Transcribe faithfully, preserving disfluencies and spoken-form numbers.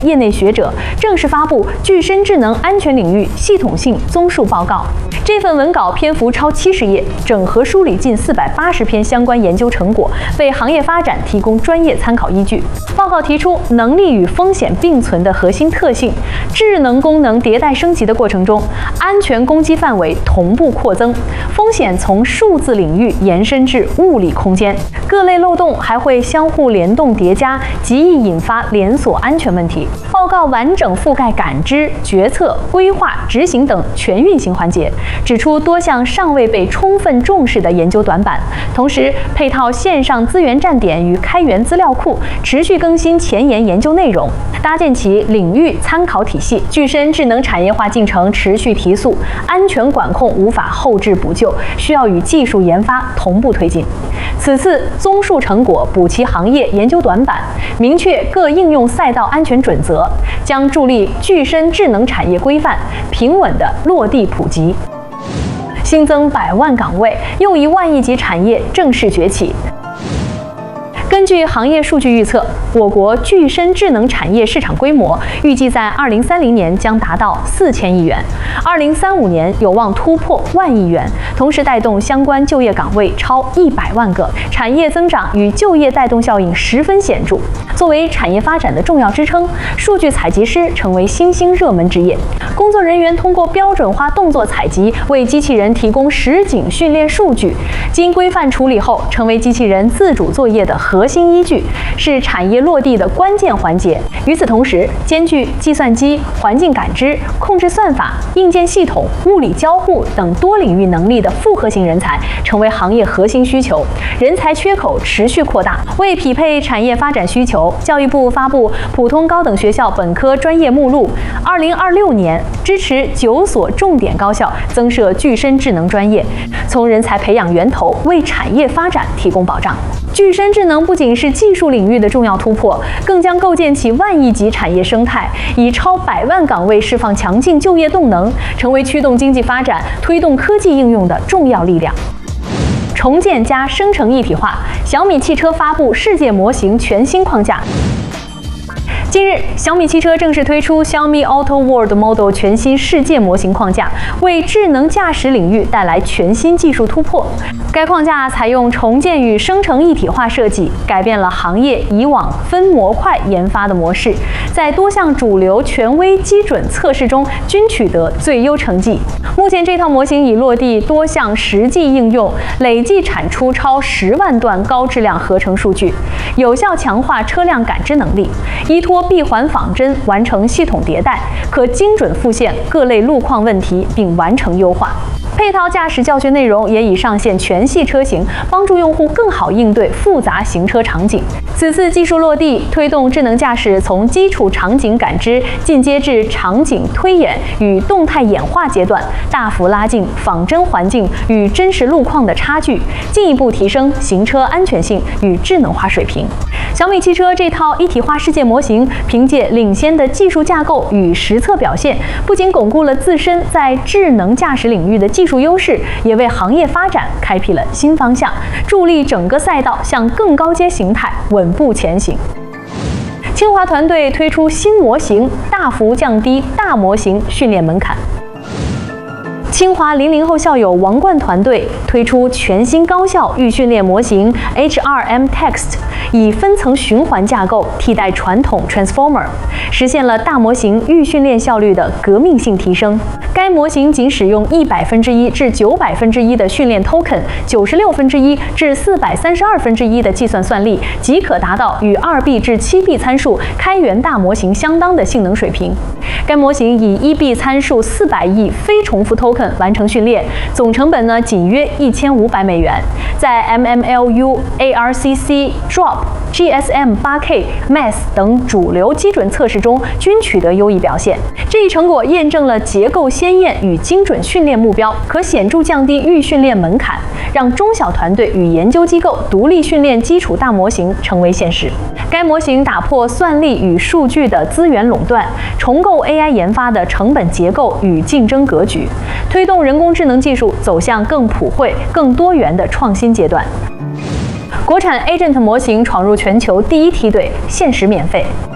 业内学者正式发布具身智能安全领域系统性综述报告。这份文稿篇幅超七十页，整合梳理近四百八十篇相关研究成果，为行业发展提供专业参考依据。报告提出，能力与风险并存的核心特性，智能功能迭代升级的过程中，安全攻击范围同步扩增，风险从数字领域延伸至物理空间，各类漏洞还会相互联动叠加，极易引发连锁安全问题。报告完整覆盖感知、决策、规划、执行等全运行环节，指出多项尚未被充分重视的研究短板，同时配套线上资源站点与开源资料库，持续更新前沿研究内容，搭建起领域参考体系。具身智能产业化进程持续提速，安全管控无法后置补救，需要与技术研发同步推进。此次综述成果补齐行业研究短板，明确各应用赛道安全准则，将助力具身智能产业规范平稳的落地普及。新增百万岗位，又一万亿级产业正式崛起。根据行业数据预测，我国具身智能产业市场规模预计在二零三零年将达到四千亿元，二零三五年有望突破万亿元，同时带动相关就业岗位超一百万个，产业增长与就业带动效应十分显著。作为产业发展的重要支撑，数据采集师成为新兴热门职业。工作人员通过标准化动作采集，为机器人提供实景训练数据，经规范处理后，成为机器人自主作业的核心依据，是产业落地的关键环节。与此同时，兼具计算机、环境感知、控制算法、硬件系统、物理交互等多领域能力的复合型人才，成为行业核心需求，人才缺口持续扩大。为匹配产业发展需求，教育部发布普通高等学校本科专业目录，二零二六年支持九所重点高校增设具身智能专业，从人才培养源头为产业发展提供保障。具身智能不仅是技术领域的重要突破，更将构建起万亿级产业生态，以超百万岗位释放强劲就业动能，成为驱动经济发展、推动科技应用的重要力量。重建加生成一体化，小米汽车发布世界模型全新框架。近日，小米汽车正式推出小米 Auto World Model 全新世界模型框架，为智能驾驶领域带来全新技术突破。该框架采用重建与生成一体化设计，改变了行业以往分模块研发的模式，在多项主流权威基准测试中均取得最优成绩。目前，这套模型已落地多项实际应用，累计产出超十万段高质量合成数据，有效强化车辆感知能力，依托闭环仿真完成系统迭代，可精准复现各类路况问题并完成优化。配套驾驶教学内容也已上线全系车型，帮助用户更好应对复杂行车场景。此次技术落地，推动智能驾驶从基础场景感知进阶至场景推演与动态演化阶段，大幅拉近仿真环境与真实路况的差距，进一步提升行车安全性与智能化水平。小米汽车这套一体化世界模型，凭借领先的技术架构与实测表现，不仅巩固了自身在智能驾驶领域的技术优势，也为行业发展开辟了新方向，助力整个赛道向更高阶形态稳步前行。清华团队推出新模型，大幅降低大模型训练门槛。清华零零后校友王冠团队推出全新高效预训练模型 H R M Text， 以分层循环架构替代传统 Transformer， 实现了大模型预训练效率的革命性提升。该模型仅使用一百分之一至九百分之一的训练 token， 九十六分之一至四百三十二分之一的计算算力，即可达到与二 B 至七 B 参数开源大模型相当的性能水平。该模型以一 B 参数四百亿非重复 token完成训练，总成本呢仅约一千五百美元，在 M M L U、A R C C、Drop、G S M 八 K、M A S 等主流基准测试中均取得优异表现。这一成果验证了结构鲜艳与精准训练目标，可显著降低预训练门槛，让中小团队与研究机构独立训练基础大模型成为现实。该模型打破算力与数据的资源垄断，重构 A I 研发的成本结构与竞争格局，推动人工智能技术走向更普惠、更多元的创新阶段。国产 Agent 模型闯入全球第一梯队，限时免费。